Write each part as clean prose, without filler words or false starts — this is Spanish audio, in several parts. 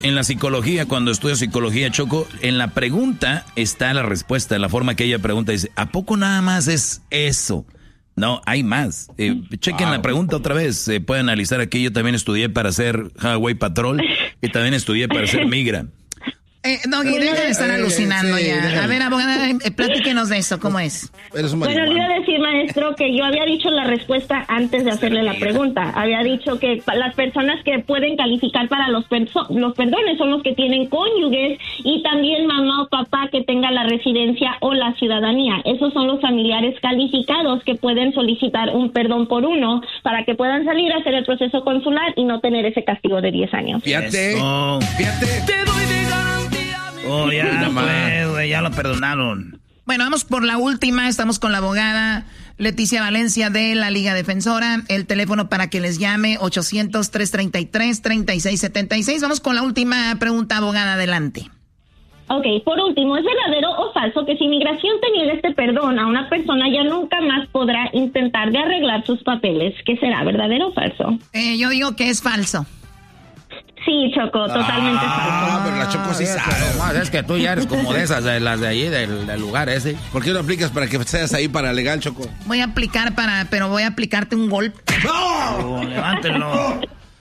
En la psicología, cuando estudio psicología, Choco, en la pregunta está la respuesta, la forma que ella pregunta, dice, ¿a poco nada más es eso? No, hay más. Chequen la pregunta otra vez, se puede analizar aquí. Yo también estudié para ser Highway Patrol y también estudié para ser migra. No, dejen de estar alucinando ya. A ver, abogada, platíquenos de eso, ¿cómo es? Bueno, le iba a decir, maestro, que yo había dicho la respuesta antes de hacerle la pregunta. Había dicho que las personas que pueden calificar para los perdones son los que tienen cónyuges y también mamá o papá que tenga la residencia o la ciudadanía. Esos son los familiares calificados que pueden solicitar un perdón por uno para que puedan salir a hacer el proceso consular y no tener ese castigo de 10 años. Fíjate. Te doy de garantía. Oh, ya, pues, ya lo perdonaron. Bueno, vamos por la última. Estamos con la abogada Leticia Valencia de la Liga Defensora. El teléfono para que les llame, 800-333-3676. Vamos con la última pregunta, abogada, adelante. Ok, por último, ¿es verdadero o falso que si inmigración te niega este perdón a una persona ya nunca más podrá intentar de arreglar sus papeles? ¿Qué será, verdadero o falso? Yo digo que es falso. Sí, Choco, totalmente falso. Pero la Choco sí sabe. Es que tú ya eres como de esas, de las de allí, del lugar ese. ¿Por qué no aplicas para que seas ahí para legal, Choco? Voy a aplicar pero voy a aplicarte un golpe. ¡No! Levántenlo.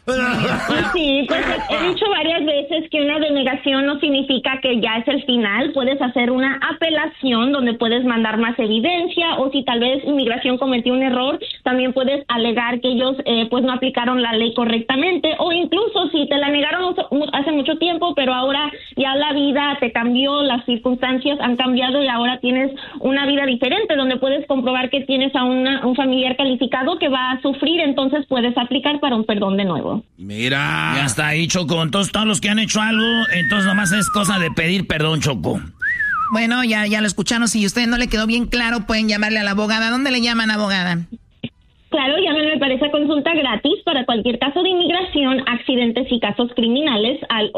Sí, pues he dicho varias veces que una denegación no significa que ya es el final. Puedes hacer una apelación donde puedes mandar más evidencia, o si tal vez inmigración cometió un error, también puedes alegar que ellos pues no aplicaron la ley correctamente, o incluso si te la negaron hace mucho tiempo, pero ahora ya la vida te cambió, las circunstancias han cambiado y ahora tienes una vida diferente donde puedes comprobar que tienes a un familiar calificado que va a sufrir, entonces puedes aplicar para un perdón de nuevo. Mira, ya está ahí, Choco. Entonces todos los que han hecho algo, entonces nomás es cosa de pedir perdón, Choco. Bueno, ya lo escucharon. Si a usted no le quedó bien claro, pueden llamarle a la abogada. ¿Dónde le llaman, abogada? Claro, llámenme para esa consulta gratis para cualquier caso de inmigración, accidentes y casos criminales al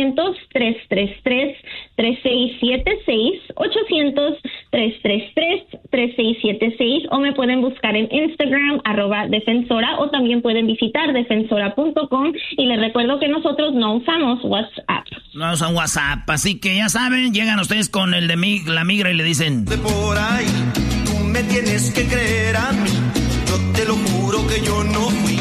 800-333-3676, 800-333-3676, o me pueden buscar en Instagram, @defensora, o también pueden visitar defensora.com, y les recuerdo que nosotros no usamos WhatsApp. No usan WhatsApp, así que ya saben, llegan ustedes con el de la migra y le dicen... De por ahí, tú me tienes que creer a mí. Yo te lo juro que yo no fui.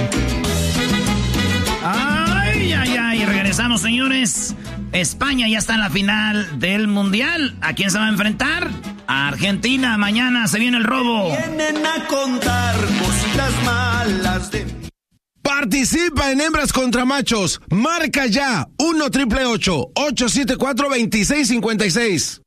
Ay, regresamos, señores. España ya está en la final del Mundial. ¿A quién se va a enfrentar? A Argentina. Mañana se viene el robo. Vienen a contar cositas malas de mí. Participa en Hembras contra Machos. Marca ya 1-888-874-2656.